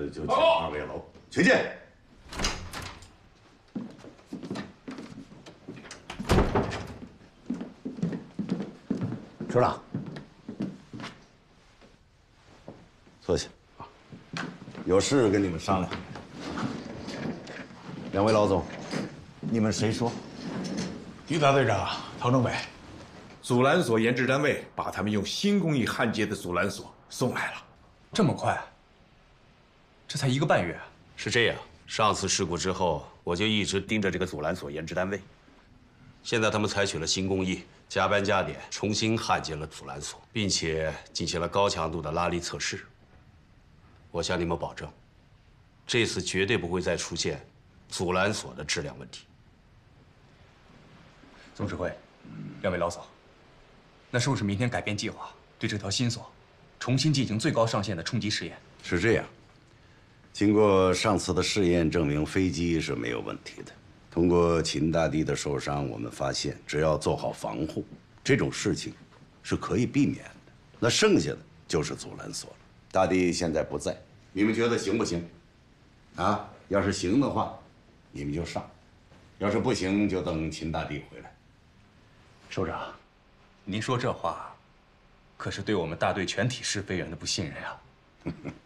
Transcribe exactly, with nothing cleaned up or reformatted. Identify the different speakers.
Speaker 1: 次就请二位楼请进。首长，坐下。有事跟你们商量。两位老总，你们谁说？
Speaker 2: 于大队长，陶政委，阻拦所研制单位把他们用新工艺焊接的阻拦索送来了。
Speaker 3: 这么快？这才一个半月。
Speaker 4: 是这样，上次事故之后，我就一直盯着这个阻拦所研制单位。现在他们采取了新工艺，加班加点重新焊接了阻拦索，并且进行了高强度的拉力测试。我向你们保证，这次绝对不会再出现阻拦索的质量问题。
Speaker 3: 总指挥，两位老总，那是不是明天改变计划，对这条新索重新进行最高上限的冲击试验？
Speaker 1: 是这样，经过上次的试验证明，飞机是没有问题的。通过秦大帝的受伤，我们发现，只要做好防护，这种事情是可以避免的。那剩下的就是阻拦索了。大帝现在不在，你们觉得行不行？啊，要是行的话，你们就上；要是不行，就等秦大帝回来。
Speaker 3: 首长，您说这话，可是对我们大队全体试飞员的不信任啊！